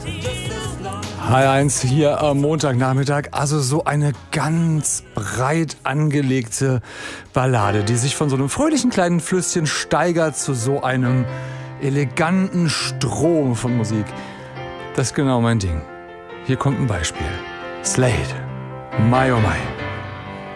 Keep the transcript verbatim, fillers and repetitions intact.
H eins hier am Montagnachmittag, also so eine ganz breit angelegte Ballade, die sich von so einem fröhlichen kleinen Flüsschen steigert zu so einem eleganten Strom von Musik. Das ist genau mein Ding. Hier kommt ein Beispiel. Slade, My Oh My.